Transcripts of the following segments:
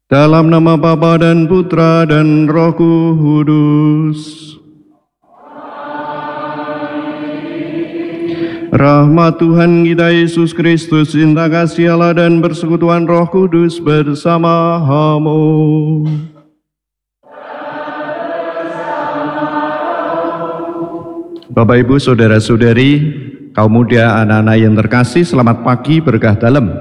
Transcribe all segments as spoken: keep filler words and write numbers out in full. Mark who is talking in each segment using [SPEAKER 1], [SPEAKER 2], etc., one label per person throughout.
[SPEAKER 1] Dalam nama Bapa dan Putra dan Roh Kudus. Rahmat Tuhan kita Yesus Kristus, cinta kasih Allah dan persekutuan Roh Kudus bersama-mu. Bapak Ibu, saudara-saudari, kaum muda, anak-anak yang terkasih, selamat pagi, berkah dalam.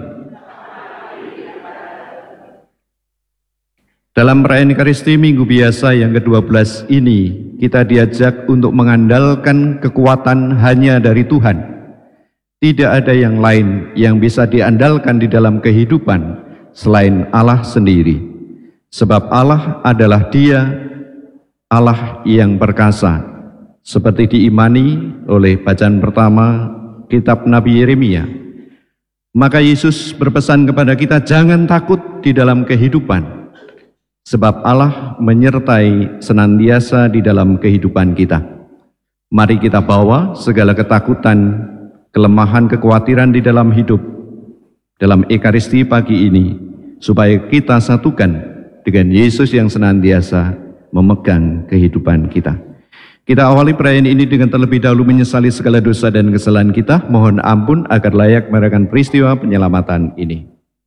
[SPEAKER 1] Dalam perayaan Ekaristi Minggu Biasa yang kedua belas ini, kita diajak untuk mengandalkan kekuatan hanya dari Tuhan. Tidak ada yang lain yang bisa diandalkan di dalam kehidupan selain Allah sendiri. Sebab Allah adalah Dia, Allah yang perkasa. Seperti diimani oleh bacaan pertama kitab Nabi Yeremia. Maka Yesus berpesan kepada kita, jangan takut di dalam kehidupan. Sebab Allah menyertai senantiasa di dalam kehidupan kita. Mari kita bawa segala ketakutan, kelemahan, kekhawatiran di dalam hidup dalam Ekaristi pagi ini, supaya kita satukan dengan Yesus yang senantiasa memegang kehidupan kita. Kita awali perayaan ini dengan terlebih dahulu menyesali segala dosa dan kesalahan kita, mohon ampun agar layak merayakan peristiwa penyelamatan ini.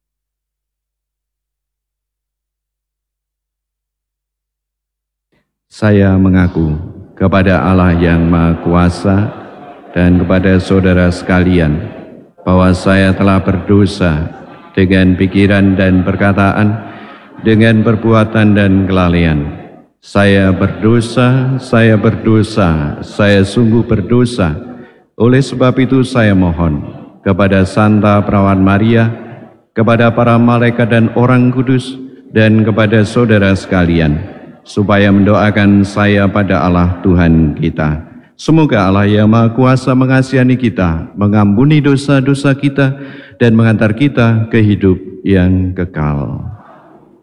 [SPEAKER 1] Saya mengaku kepada Allah yang Maha Kuasa dan kepada saudara sekalian, bahwa saya telah berdosa dengan pikiran dan perkataan, dengan perbuatan dan kelalaian. Saya berdosa, saya berdosa, saya sungguh berdosa. Oleh sebab itu saya mohon kepada Santa Perawan Maria, kepada para malaikat dan orang kudus, dan kepada saudara sekalian, supaya mendoakan saya pada Allah Tuhan kita. Semoga Allah yang Maha Kuasa mengasihani kita, mengampuni dosa-dosa kita, dan mengantar kita ke hidup yang kekal.